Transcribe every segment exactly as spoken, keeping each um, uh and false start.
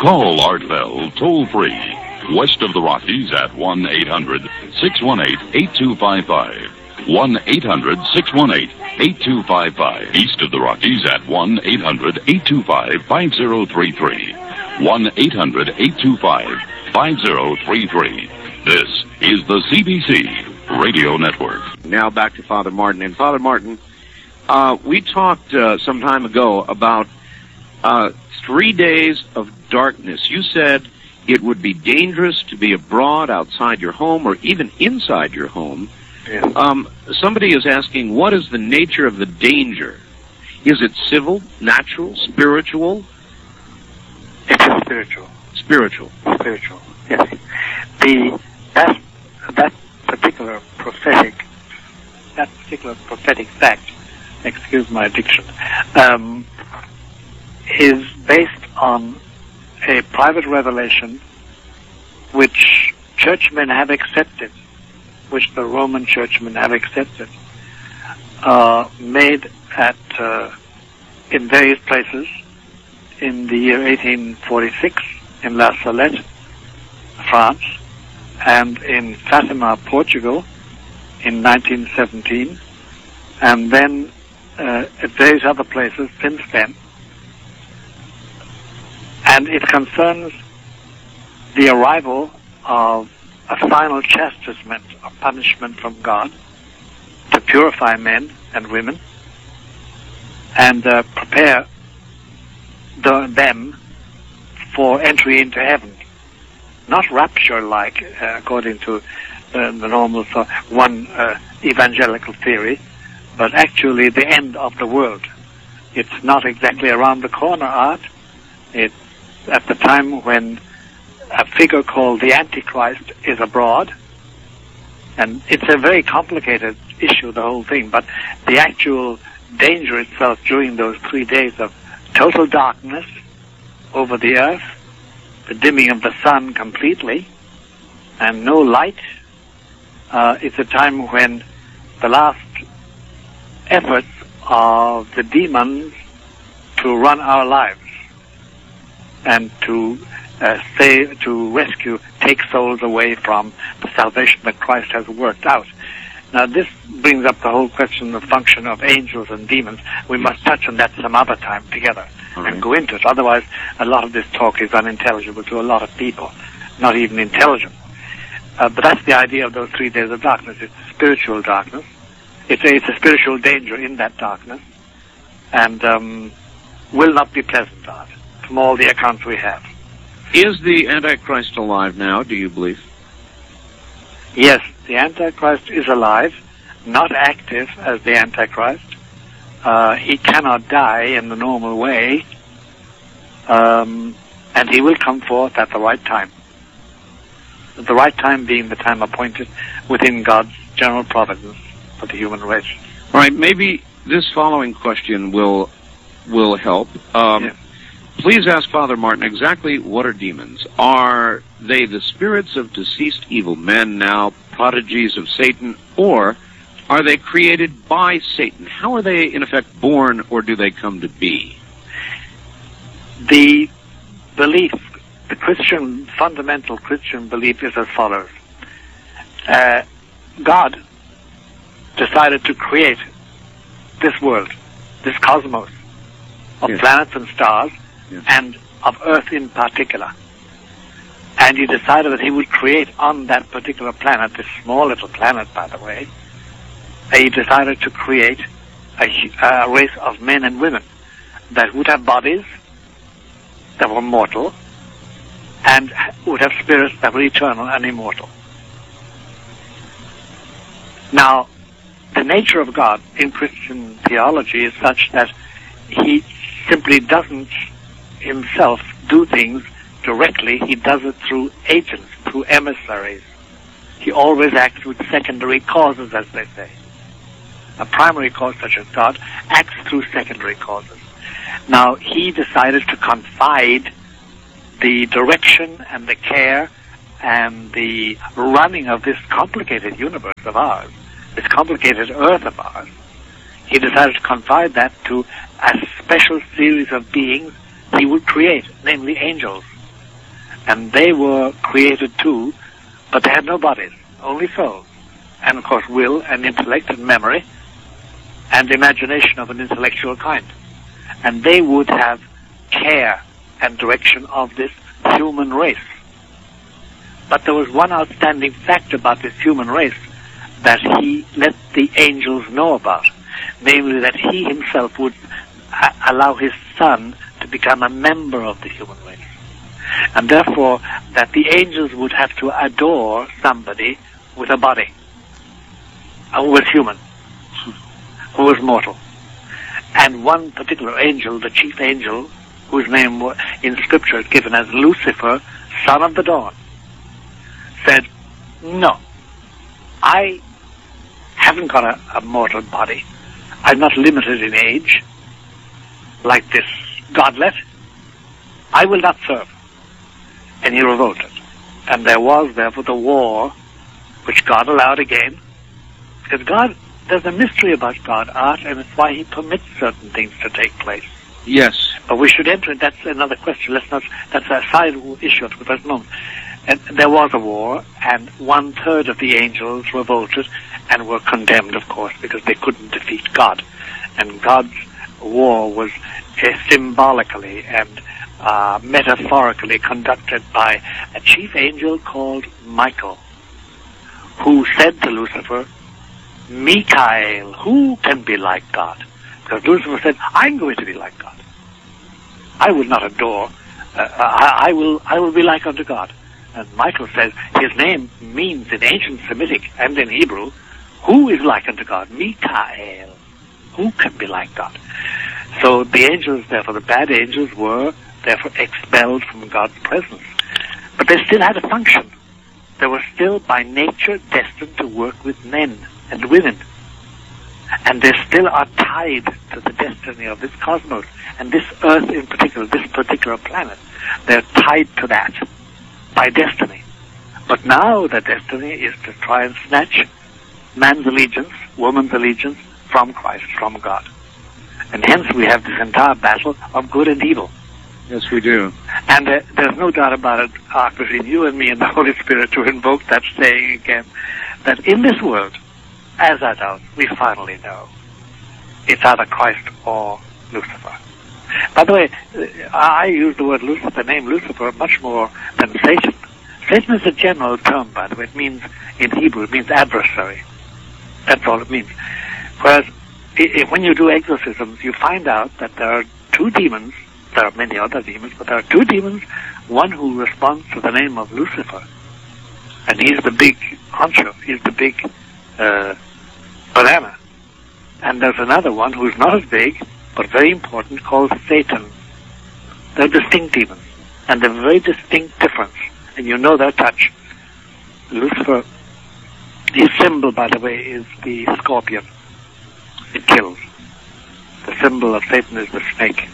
Call Art Bell toll-free, west of the Rockies at one eight hundred six one eight eight two five five. one eight hundred six one eight eight two five five. East of the Rockies at one eight hundred eight two five five zero three three. one eight hundred eight two five five zero three three. This is the C B C Radio Network. Now back to Father Martin. And Father Martin, uh, we talked uh, some time ago about uh, three days of darkness. You said it would be dangerous to be abroad, outside your home, or even inside your home. Yeah. Um, somebody is asking, what is the nature of the danger? Is it civil, natural, spiritual? It is spiritual. Spiritual. Spiritual, yes. The, that, that particular prophetic, that particular prophetic fact, excuse my diction, um, is based on a private revelation which churchmen have accepted, which the Roman churchmen have accepted, uh, made at uh, in various places in the year eighteen forty-six in La Salette, France, and in Fatima, Portugal, in nineteen seventeen, and then uh, at various other places since then. And it concerns the arrival of a final chastisement or punishment from God to purify men and women and uh, prepare the, them for entry into heaven. Not rapture-like, uh, according to uh, the normal uh, one uh, evangelical theory, but actually the end of the world. It's not exactly around the corner, Art. It's at the time when a figure called the Antichrist is abroad, and it's a very complicated issue, the whole thing, but the actual danger itself during those three days of total darkness over the earth, the dimming of the sun completely, and no light, uh, it's a time when the last efforts of the demons to run our lives and to uh, save, to rescue, take souls away from the salvation that Christ has worked out. Now, this brings up the whole question of function of angels and demons. We must touch on that some other time together All and right. go into it. Otherwise, a lot of this talk is unintelligible to a lot of people, not even intelligent. Uh, but that's the idea of those three days of darkness. It's spiritual darkness. It's a, it's a spiritual danger in that darkness, and um, will not be pleasant, Art, from all the accounts we have. Is the Antichrist alive now, do you believe? Yes, the Antichrist is alive, not active as the Antichrist. Uh, he cannot die in the normal way, um, and he will come forth at the right time. The right time being the time appointed within God's general providence for the human race. All right, maybe this following question will will help. Um, Yes. Please ask Father Martin exactly what are demons. Are they the spirits of deceased evil men, now prodigies of Satan, or are they created by Satan? How are they, in effect, born, or do they come to be? The belief, the Christian, fundamental Christian belief is as follows. Uh, God decided to create this world, this cosmos of Yes. planets and stars, Yes. and of Earth in particular. And he decided that he would create on that particular planet, this small little planet, by the way, he decided to create a, a race of men and women that would have bodies that were mortal and would have spirits that were eternal and immortal. Now, the nature of God in Christian theology is such that he simply doesn't himself do things directly. He does it through agents, through emissaries. He always acts with secondary causes, as they say. A primary cause, such as God, acts through secondary causes. Now, he decided to confide the direction and the care and the running of this complicated universe of ours, this complicated earth of ours. He decided to confide that to a special series of beings he would create, namely angels, And they were created too, but they had no bodies, only souls. And of course will and intellect and memory and imagination of an intellectual kind. And they would have care and direction of this human race. But there was one outstanding fact about this human race that he let the angels know about, namely that he himself would a- allow his son to become a member of the human race. And therefore, that the angels would have to adore somebody with a body, who was human, who was mortal. And one particular angel, the chief angel, whose name in Scripture is given as Lucifer, son of the dawn, said, no, I haven't got a, a mortal body. I'm not limited in age, like this godlet. I will not serve. And he revolted. And there was, therefore, the war, which God allowed again, because God, there's a mystery about God, Art, and it's why he permits certain things to take place. Yes. But we should enter, that's another question. Let's not, that's a side issue at the present moment. And there was a war, and one-third of the angels revolted and were condemned, of course, because they couldn't defeat God. And God's war was uh, symbolically and uh, metaphorically conducted by a chief angel called Michael, who said to Lucifer, Michael, who can be like God? Because Lucifer said, I'm going to be like God. I will not adore, uh, I, I will I will be like unto God. And Michael says, his name means in ancient Semitic and in Hebrew, who is like unto God? Michael. Who can be like God? So the angels, therefore, the bad angels were, therefore, expelled from God's presence. But they still had a function. They were still, by nature, destined to work with men and women. And they still are tied to the destiny of this cosmos, and this earth in particular, this particular planet. They're tied to that by destiny. But now the destiny is to try and snatch man's allegiance, woman's allegiance, from Christ, from God. And hence we have this entire battle of good and evil. Yes, we do. And uh, there's no doubt about it, uh, between you and me and the Holy Spirit, to invoke that saying again, that in this world, as adults, we finally know it's either Christ or Lucifer. By the way, I use the word Lucifer, the name Lucifer, much more than Satan. Satan is a general term, by the way. It means, in Hebrew, it means adversary. That's all it means. Whereas, I- when you do exorcisms, you find out that there are two demons. There are many other demons, but there are two demons. One who responds to the name of Lucifer, and he's the big honcho. He's the big uh, banana. And there's another one who's not as big, but very important, called Satan. They're distinct demons, and they're very distinct difference, and you know their touch. Lucifer, his symbol, by the way, is the scorpion. It kills. The symbol of Satan is the snake.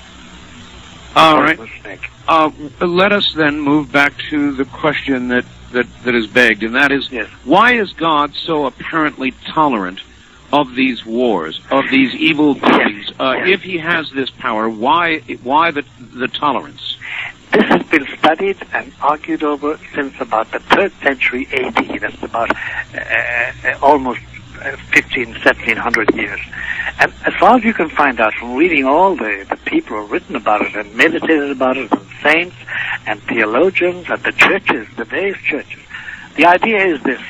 All right. Uh, let us then move back to the question that, that, that is begged, and that is, yes. Why is God so apparently tolerant of these wars, of these evil doings? Yes. Uh, Yes. If he has this power, why why the, the tolerance? This has been studied and argued over since about the third century A D. That's about uh, uh, almost uh, fifteen, seventeen hundred years. And as far as you can find out from reading all the, the people who have written about it and meditated about it, and saints and theologians and the churches, the various churches, the idea is this.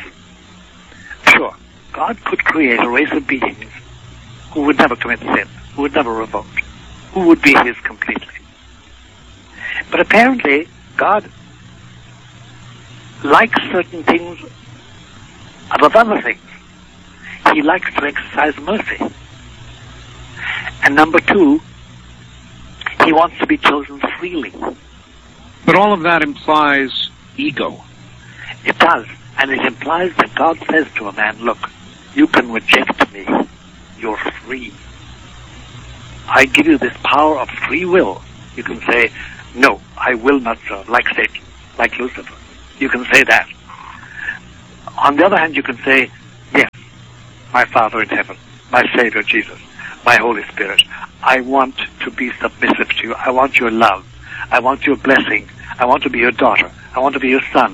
Sure, God could create a race of beings who would never commit sin, who would never revolt, who would be his completely. But apparently, God likes certain things above other things. He likes to exercise mercy. And number two, he wants to be chosen freely. But all of that implies ego. It does. And it implies that God says to a man, look, you can reject me. You're free. I give you this power of free will. You can say, no, I will not serve, like Satan, like Lucifer. You can say that. On the other hand, you can say, yes, my Father in heaven, my Savior Jesus, my Holy Spirit, I want to be submissive to you. I want your love. I want your blessing. I want to be your daughter. I want to be your son.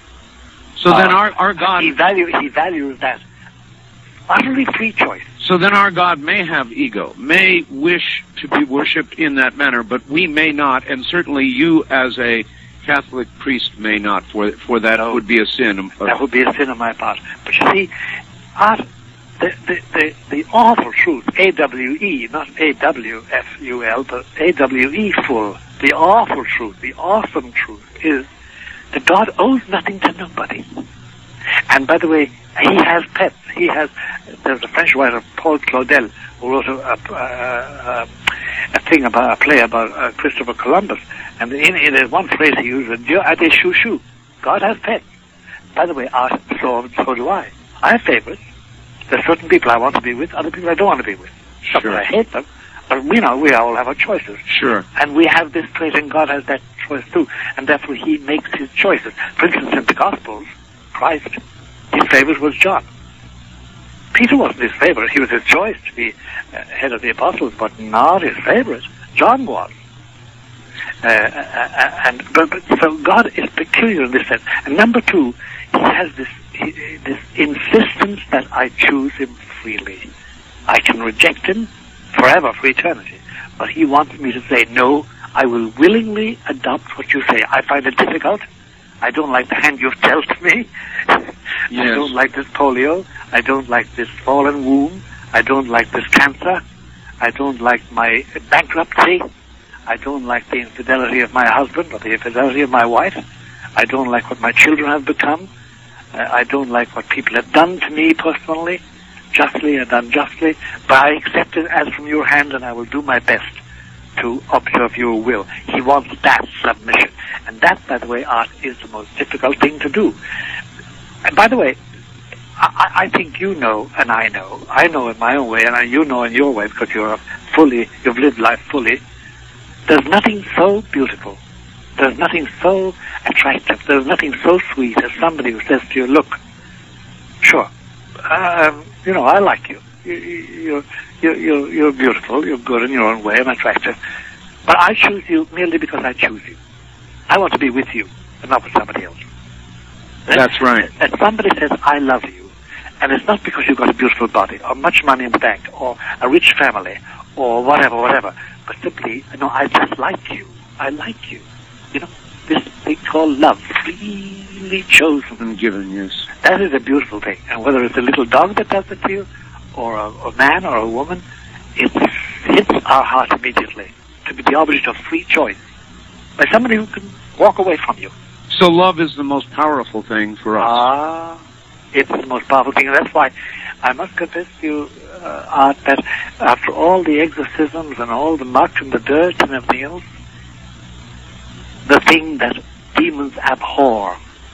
So then Uh, our, our God... He, value, he values that utterly free choice. So then our God may have ego, may wish to be worshipped in that manner, but we may not, and certainly you as a Catholic priest may not, for for that No. would be a sin. That would be a sin on my part. But you see, art, the, the, the, the awful truth, A W E, not A W F U L, but A W E full, the awful truth, the awesome truth is that God owes nothing to nobody. And by the way, he has pets. He has, there's a French writer, Paul Claudel, who wrote a, a, a, a thing about, a play about uh, Christopher Columbus. And in, in there's one phrase he uses, Dieu a des chouchous. God has pets. By the way, art, so, so do I. I have favorites. There's certain people I want to be with, other people I don't want to be with. Not Sure. that I hate them, but we know we all have our choices. Sure. And we have this trait, and God has that choice too. And therefore he makes his choices. For instance, in the Gospels, Christ, his favorite was John. Peter wasn't his favorite. He was his choice to be uh, head of the apostles, but not his favorite. John was. Uh, uh, and but, but, so God is peculiar in this sense. And number two, he has this he, this insistence that I choose him freely. I can reject him forever, for eternity. But he wants me to say, no, I will willingly adopt what you say. I find it difficult. I don't like the hand you've dealt me. Yes. I don't like this polio. I don't like this fallen womb. I don't like this cancer. I don't like my bankruptcy. I don't like the infidelity of my husband or the infidelity of my wife. I don't like what my children have become. Uh, I don't like what people have done to me personally, justly and unjustly. But I accept it as from your hand, and I will do my best to observe your will. He wants that submission. And that, by the way, art is the most difficult thing to do. And by the way, I, I think you know, and I know. I know in my own way, and I, you know in your way, because you're fully, you've lived life fully. There's nothing so beautiful. There's nothing so attractive. There's nothing so sweet as somebody who says to you, look, sure, um, you know, I like you. You, you, you, you. You're beautiful. You're good in your own way and attractive. But I choose you merely because I choose you. I want to be with you and not with somebody else. That's right. And somebody says, I love you. And it's not because you've got a beautiful body or much money in the bank or a rich family or whatever, whatever. But simply, no, I just like you. I like you. You know, this thing called love, freely chosen. And given, yes. That is a beautiful thing. And whether it's a little dog that does it to you, or a, a man or a woman, it hits our heart immediately to be the object of free choice by somebody who can walk away from you. So love is the most powerful thing for us. Ah, it's the most powerful thing. And that's why I must confess to you, uh, Art, that after all the exorcisms and all the muck and the dirt and everything else, the thing that demons abhor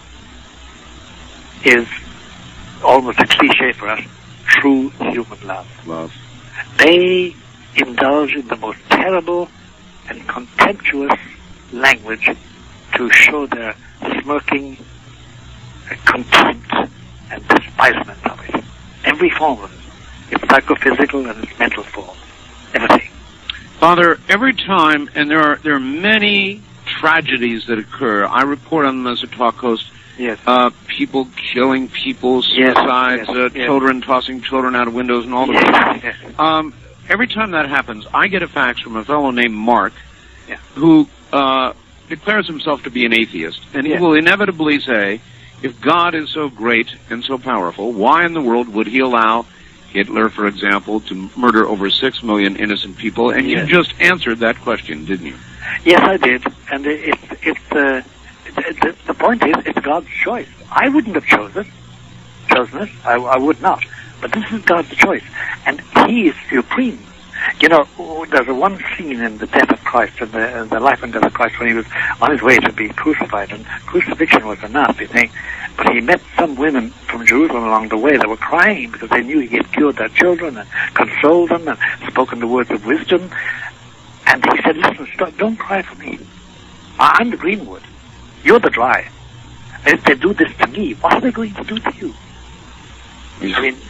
is almost a cliche for us, true human love. Love. They indulge in the most terrible and contemptuous language to show their smirking uh, contempt and despisement of it. Every form of it. It's psychophysical and it's mental form. Everything. Father, every time, and there are there are many tragedies that occur. I report on them as a talk host. Yes. Uh, people killing people, suicides, yes, uh, yes. children tossing children out of windows, and all the Yes, yes. Um, every time that happens, I get a fax from a fellow named Mark, Yeah. who uh, declares himself to be an atheist, and he Yeah. will inevitably say, if God is so great and so powerful, why in the world would he allow Hitler, for example, to murder over six million innocent people? And Yes. you just answered that question, didn't you? Yes, I did. And it's, it's, uh, the, the point is, it's God's choice. I wouldn't have chosen, chosen it. I, I would not. But this is God's choice. And he is supreme. You know, there's a one scene in the death of Christ, in the, in the life and death of Christ, when he was on his way to be crucified, and crucifixion was a nasty thing. But he met some women from Jerusalem along the way that were crying because they knew he had cured their children and consoled them and spoken the words of wisdom. And he said, listen, stop, don't cry for me. I'm the greenwood. You're the dry. And if they do this to me, what are they going to do to you? I mean,